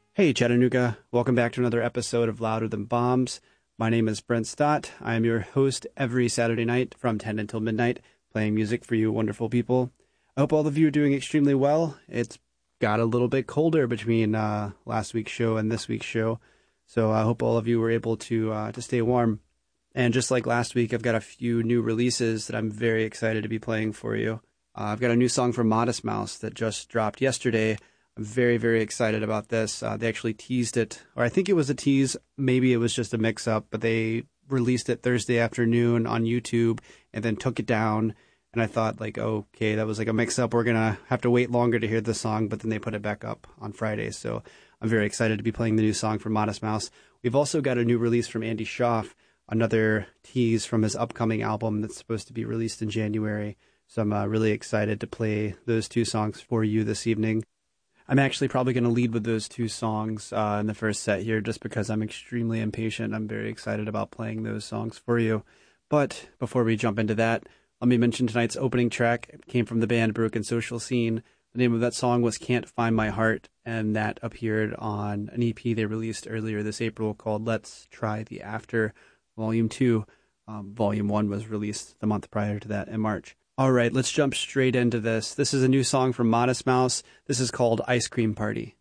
Hey Chattanooga, welcome back to another episode of Louder Than Bombs. My name is Brent Stott. I am your host every Saturday night from 10 until midnight, playing music for you wonderful people. I hope all of you are doing extremely well. It's got a little bit colder between last week's show and this week's show, so I hope all of you were able to stay warm. And just like last week, I've got a few new releases that I'm very excited to be playing for you. I've got a new song from Modest Mouse that just dropped yesterday. I'm very, very excited about this. They actually teased it, or I think it was a tease. Maybe it was just a mix-up, but they released it Thursday afternoon on YouTube and then took it down. And I thought, like, okay, that was like a mix-up. We're going to have to wait longer to hear the song, but then they put it back up on Friday. So I'm very excited to be playing the new song from Modest Mouse. We've also got a new release from Andy Schaaf, another tease from his upcoming album that's supposed to be released in January. So I'm really excited to play those two songs for you this evening. I'm actually probably going to lead with those two songs in the first set here just because I'm extremely impatient. I'm very excited about playing those songs for you. But before we jump into that, let me mention tonight's opening track. It came from the band Broken Social Scene. The name of that song was Can't Find My Heart, and that appeared on an EP they released earlier this April called Let's Try the After, Volume 2. Volume 1 was released the month prior to that in March. All right, let's jump straight into this. This is a new song from Modest Mouse. This is called Ice Cream Party.